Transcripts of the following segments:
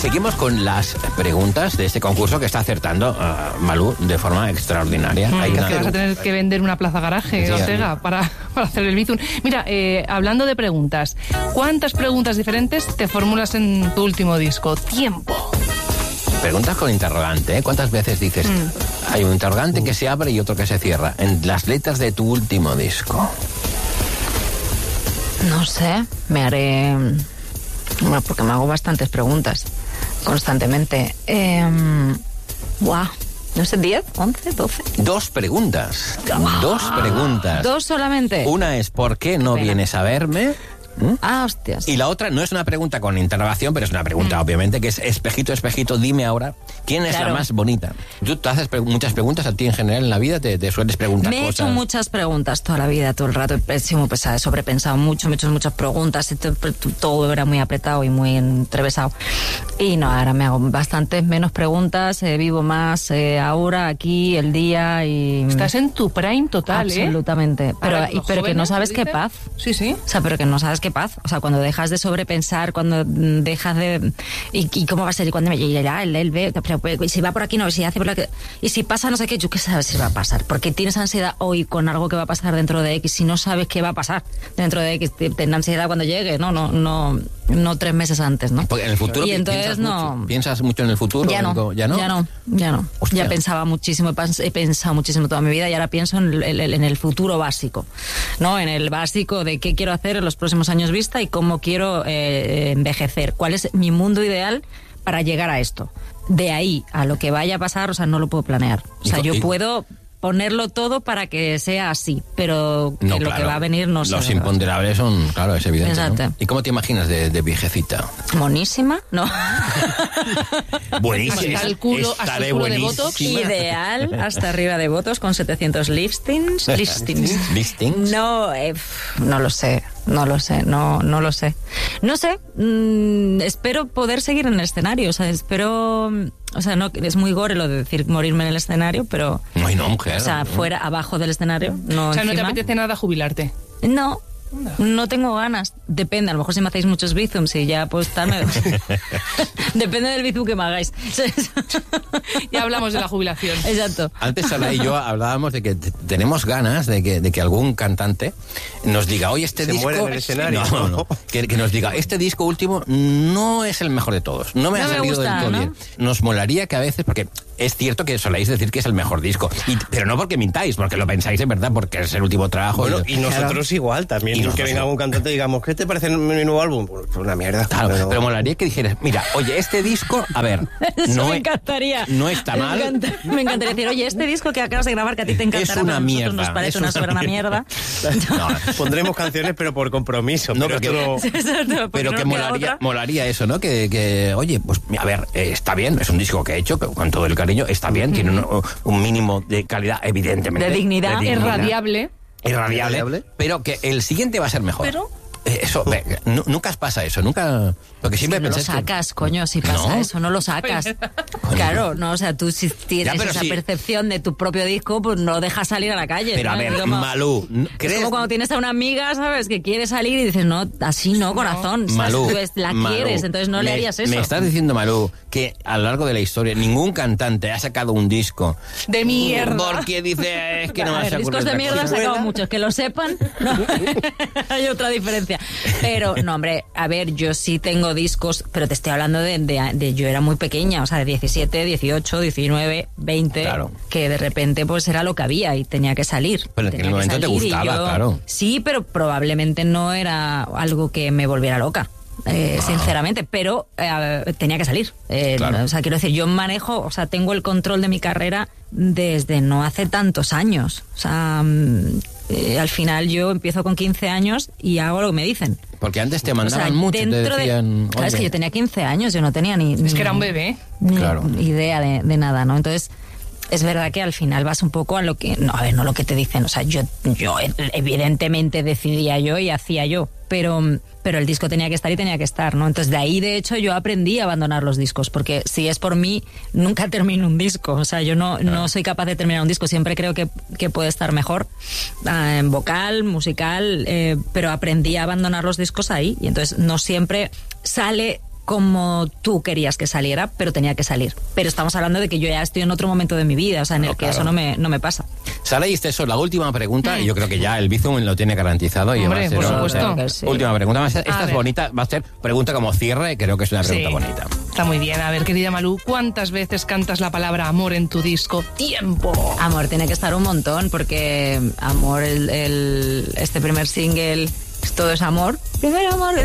Seguimos con las preguntas de este concurso que está acertando Malú de forma extraordinaria. Vas a tener que vender una plaza garaje, Ortega, para hacer el Bizum. Mira, hablando de preguntas, ¿cuántas preguntas diferentes te formulas en tu último disco? Tiempo. Preguntas con interrogante, ¿eh? ¿Cuántas veces dices? Hay un interrogante que se abre y otro que se cierra. En las letras de tu último disco. No sé, me haré... Bueno, porque me hago bastantes preguntas constantemente. No sé, 10, 11, 12. Dos preguntas. Dos preguntas. ¿Dos solamente? Una es ¿por qué no vienes a verme? Hostias. Y la otra no es una pregunta con interrogación, pero es una pregunta, obviamente, que es espejito, espejito, dime ahora, ¿quién es la más bonita? Tú te haces muchas preguntas a ti en general en la vida, te sueles preguntar Me he cosas. hecho muchas preguntas toda la vida, todo el rato. He sido muy pesada, he sobrepensado muchas preguntas. Todo era muy apretado y muy entrevesado. Y no, ahora me hago bastantes menos preguntas, vivo más ahora, aquí, el día y... Estás en tu prime total, absolutamente. Pero que no sabes qué paz. Sí, sí. O sea, pero que no sabes qué paz. O sea, cuando dejas de sobrepensar, cuando dejas de... ¿Y cómo va a ser? ¿Y cuándo me llegará? Él ve... Pero, si va por aquí, no, si hace por aquí... Y si pasa no sé qué, yo qué sabes si va a pasar. Porque tienes ansiedad hoy con algo que va a pasar dentro de X. Si no sabes qué va a pasar dentro de X, ten ansiedad cuando llegue. No 3 meses antes, ¿no? Porque en el futuro y entonces ¿Piensas mucho en el futuro? Ya no. Hostia. Ya pensaba muchísimo, he pensado muchísimo toda mi vida y ahora pienso en el futuro básico, ¿no? En el básico de qué quiero hacer en los próximos años vista y cómo quiero envejecer. ¿Cuál es mi mundo ideal para llegar a esto? De ahí a lo que vaya a pasar, o sea, no lo puedo planear. O sea, yo puedo ponerlo todo para que sea así, pero que lo que va a venir no sé. Los imponderables son, claro, es evidente. Exacto. ¿No? ¿Y cómo te imaginas de viejecita? ¿Monísima? No. Buenísima. Hasta el culo de botox. Ideal, hasta arriba de botox, con 700 listings. ¿Listings? No lo sé. No sé. No sé. Espero poder seguir en el escenario. O sea, no, es muy gore lo de decir morirme en el escenario, pero... No, mujer. O sea, fuera, abajo del escenario. No, o sea, encima. ¿no te apetece nada jubilarte? No tengo ganas. Depende, a lo mejor si me hacéis muchos bizums y ya pues tal. Depende del bizum que me hagáis. Ya hablamos de la jubilación. Exacto. Antes Sara y yo hablábamos de que tenemos ganas de que algún cantante nos diga, oye, este disco... muere en el escenario. No. Que nos diga, este disco último no es el mejor de todos. No me ha salido del todo bien. Nos molaría que a veces, porque es cierto que soléis decir que es el mejor disco, pero no porque mintáis, porque lo pensáis en verdad, porque es el último trabajo. Bueno, y nosotros igual también. Que venga un cantante y digamos, ¿qué te parece mi nuevo álbum? Pues una mierda. Claro, pero molaría que dijeras, mira, oye, este disco, a ver, me encantaría. No está mal. Me encantaría decir, oye, este disco que acabas de grabar que a ti te encantará, es una mierda. Nos parece una soberana mierda. No, pondremos canciones, pero por compromiso. No, pero que molaría eso, ¿no? Que oye, pues a ver, está bien, es un disco que he hecho con todo el cariño, está bien, tiene un mínimo de calidad, evidentemente. De dignidad. Irradiable, pero que el siguiente va a ser mejor. Pero... Eso, nunca os pasa eso, nunca... Porque siempre no lo sacas, coño, si pasa eso, no lo sacas. Claro, no, o sea, tú si tienes esa percepción de tu propio disco, pues no lo dejas salir a la calle. Pero ¿no? a ver, Malú, ¿crees? Es como cuando tienes a una amiga, ¿sabes? Que quiere salir y dices, no, así no, corazón. Malú, tú la quieres, entonces no le harías eso. Me estás diciendo, Malú, que a lo largo de la historia ningún cantante ha sacado un disco de mierda. Porque dice, es que no me vas a discos de mierda han sacado muchos, que lo sepan. No. Hay otra diferencia. Pero, no, hombre, a ver, yo sí tengo discos, pero te estoy hablando de yo era muy pequeña, o sea, de 17, 18, 19, 20, claro. Que de repente pues era lo que había y tenía que salir. Pero en aquel momento te gustaba, claro. Sí, pero probablemente no era algo que me volviera loca. Sinceramente, pero tenía que salir. Claro. O sea, quiero decir, yo manejo, o sea, tengo el control de mi carrera desde no hace tantos años. O sea, al final yo empiezo con 15 años y hago lo que me dicen. Porque antes te mandaban mucho, te decían... Claro, es que yo tenía 15 años, yo no tenía ni que era un bebé. Idea de nada, ¿no? Entonces... Es verdad que al final vas un poco a lo que... No, a ver, no lo que te dicen. O sea, yo evidentemente decidía yo y hacía yo. Pero el disco tenía que estar y tenía que estar, ¿no? Entonces, de ahí, de hecho, yo aprendí a abandonar los discos. Porque si es por mí, nunca termino un disco. O sea, yo no soy capaz de terminar un disco. Siempre creo que puede estar mejor. En vocal, musical. Pero aprendí a abandonar los discos ahí. Y entonces no siempre sale como tú querías que saliera, pero tenía que salir. Pero estamos hablando de que yo ya estoy en otro momento de mi vida, o sea, en el que eso no me pasa. Sara y Esteso, la última pregunta, y yo creo que ya el Bizum lo tiene garantizado. Y hombre, va a ser, por supuesto. Última pregunta. Esta es bonita, va a ser pregunta como cierre, creo que es una pregunta bonita. Está muy bien. A ver, querida Malú, ¿cuántas veces cantas la palabra amor en tu disco? ¡Tiempo! Amor tiene que estar un montón, porque Amor, este primer single, todo es amor. Primer amor,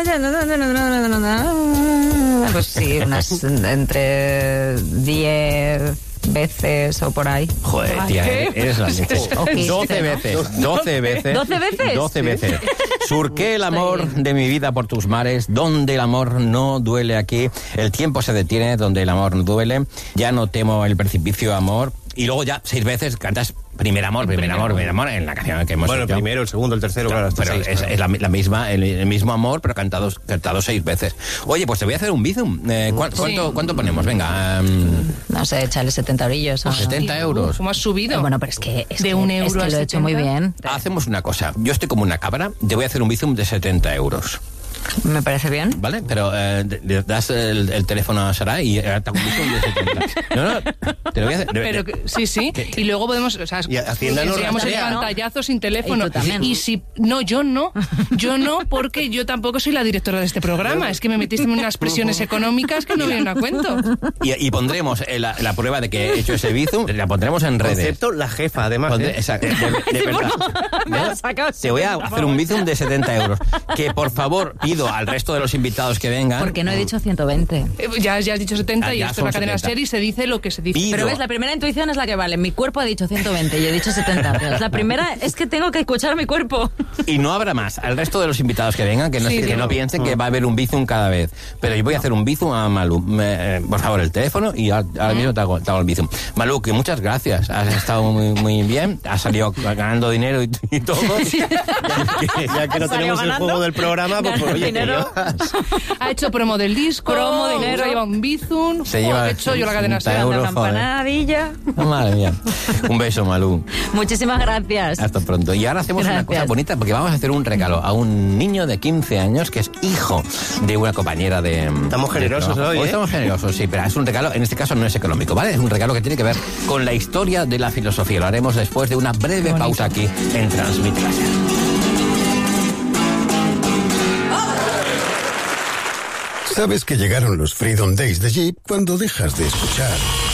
pues sí, unas entre 10 veces o por ahí. Joder, tía, eres la leche. 12 veces. 12 veces. ¿12 veces? 12 veces. Surqué el amor de mi vida por tus mares, donde el amor no duele aquí. El tiempo se detiene donde el amor no duele. Ya no temo el precipicio, amor. Y luego ya 6 veces cantas primer amor en la canción que hemos hecho. El primero, el segundo, el tercero, claro, pero 6, es la misma, el mismo amor, pero cantado 6 veces. Oye, pues te voy a hacer un bizum. ¿Cuánto ponemos? Venga. No sé, échale 70 eurillos. 70 euros. ¿Cómo has subido? Bueno, pero es que de un euro es que lo he hecho muy bien. Hacemos una cosa. Yo estoy como una cabra. Te voy a hacer un bizum de 70 euros. Me parece bien. Vale, pero das el teléfono a Sara y te hago un bizum de 70. No, te lo voy a hacer. Pero sí. Y luego podemos, o sea, enseñamos el pantallazo sin teléfono. Y si no, yo no, porque yo tampoco soy la directora de este programa. Es que me metiste en unas presiones económicas que no vienen a cuento. Y pondremos la prueba de que he hecho ese bizum, la pondremos en redes. Concepto la jefa, además. Exacto, de verdad. Te voy a hacer un bizum de 70 euros. Que por favor pido al resto de los invitados que vengan. Porque no he dicho 120. Ya has dicho 70 y esto es una cadena seria y se dice lo que se dice. Pero ves, la primera intuición es la que vale. Mi cuerpo ha dicho 120 y he dicho 70. Pero la primera es que tengo que escuchar mi cuerpo. Y no habrá más. Al resto de los invitados que vengan, que no piensen que va a haber un bizum cada vez. Pero yo voy a hacer un bizum a Malú. Por favor, el teléfono y ahora mismo te hago el bizum. Malú, que muchas gracias. Has estado muy bien. Has salido ganando dinero y todo. Sí. Ya que no tenemos el juego del programa, pues oye, dinero. Ha hecho promo del disco, dinero, se lleva un bizum, he hecho yo la cadena seria, la campanadilla. Madre mía. Un beso, Malú. Muchísimas gracias. Hasta pronto. Y ahora hacemos una cosa bonita, porque vamos a hacer un regalo a un niño de 15 años que es hijo de una compañera de... Estamos generosos hoy, Hoy estamos generosos, sí, pero es un regalo, en este caso no es económico, ¿vale? Es un regalo que tiene que ver con la historia de la filosofía. Lo haremos después de una breve pausa aquí en Transmit Láser. Sabes que llegaron los Freedom Days de Jeep cuando dejas de escuchar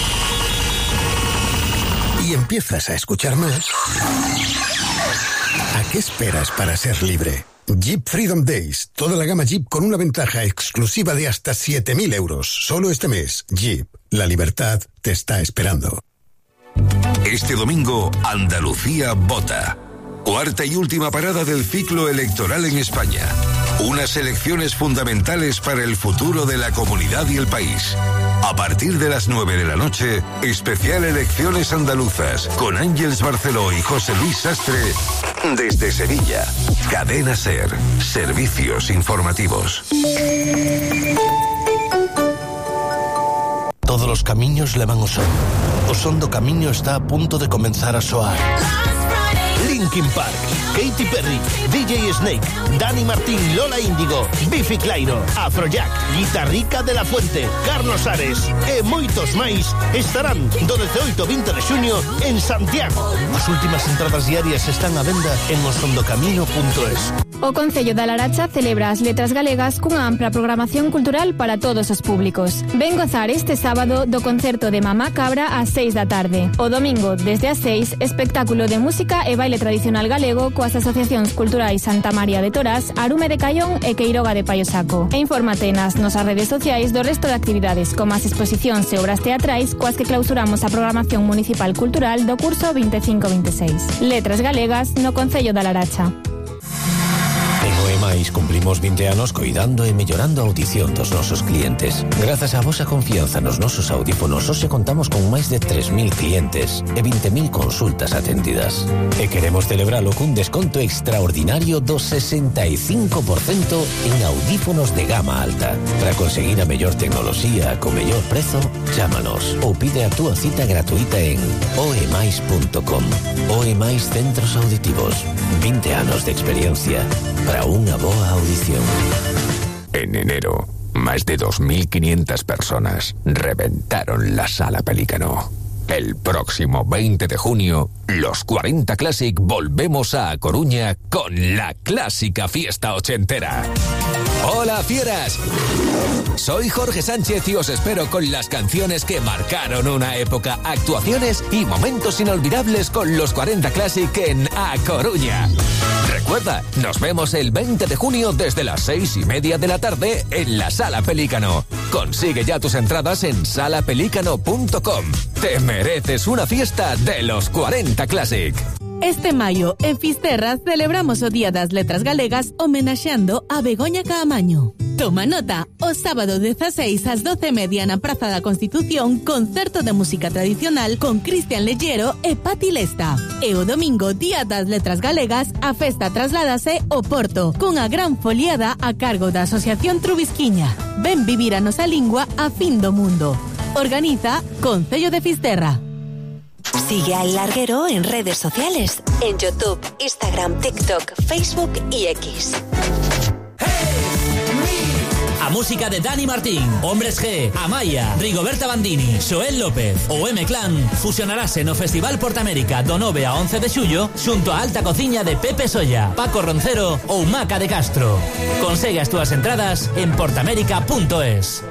y empiezas a escuchar más. ¿A qué esperas para ser libre? Jeep Freedom Days, toda la gama Jeep con una ventaja exclusiva de hasta 7.000 euros. Solo este mes, Jeep, la libertad te está esperando. Este domingo, Andalucía vota. Cuarta y última parada del ciclo electoral en España. Unas elecciones fundamentales para el futuro de la comunidad y el país. A partir de las 9 de la noche, especial Elecciones Andaluzas, con Ángeles Barceló y José Luis Sastre, desde Sevilla. Cadena SER, servicios informativos. Todos los camiños levan ao son. O son do camiño está a punto de comenzar a soar. Linkin Park, Katy Perry, DJ Snake, Dani Martín, Lola Índigo, Biffy Clyro, Afrojack, Guitarrica de la Fuente, Carlos Ares e moitos máis estarán do 18 ao 20 de xuño en Santiago. As últimas entradas diarias están á venda en osondocamino.es. O Concello da Laracha celebra as Letras Galegas cunha ampla programación cultural para todos os públicos. Ven gozar este sábado do concerto de Mamá Cabra ás 6 da tarde. O domingo, desde as 6, espectáculo de música e baile tradicional galego coas asociacións culturais Santa María de Torás, Arume de Caión e Queiroga de Paiosaco. E infórmate nas nosas redes sociais do resto de actividades, como as exposicións e obras teatrais coas que clausuramos a programación municipal cultural do curso 25-26. Letras Galegas no Concello da Laracha. En OEMAIS cumplimos 20 anos coidando e mellorando a audición dos nosos clientes. Grazas á vosa confianza nos nosos audífonos, hoxe contamos con máis de 3.000 clientes e 20.000 consultas atendidas. E queremos celebralo cun desconto extraordinario do 65% en audífonos de gama alta. Para conseguir a mellor tecnoloxía co mellor prezo, chámanos ou pide a túa cita gratuita en oemais.com. OEMAIS Centros Auditivos. 20 anos de experiencia para unha boa audición. En enero, Más de 2.500 personas reventaron la Sala Pelícano. El próximo 20 de junio, los 40 Classic volvemos a Coruña con la clásica fiesta ochentera. ¡Hola, fieras! Soy Jorge Sánchez y os espero con las canciones que marcaron una época, actuaciones y momentos inolvidables con los 40 Classic en A Coruña. Recuerda, nos vemos el 20 de junio desde las 6:30 de la tarde en la Sala Pelícano. Consigue ya tus entradas en salapelícano.com. Te mereces una fiesta de los 40 Classic. Este maio, en Fisterra, celebramos o Día das Letras Galegas homenaxeando a Begoña Caamaño. Toma nota, o sábado 16 ás 12:30 na Praza da Constitución, concerto de música tradicional con Cristian Lellero e Pati Lesta. E o domingo, Día das Letras Galegas, a festa trasládase ao Porto, con a gran foliada a cargo da Asociación Trubisquiña. Ven vivir a nosa lingua a fin do mundo. Organiza Concello de Fisterra. Sigue a El Larguero en redes sociales, en YouTube, Instagram, TikTok, Facebook y X. A música de Dani Martín, Hombres G, Amaya, Rigoberta Bandini, Xoel López ou M-Clan fusionarase no Festival Portamérica do 9 a 11 de xullo xunto a Alta Cociña de Pepe Solla, Paco Roncero ou Maca de Castro. Consegue as túas entradas en portamérica.es.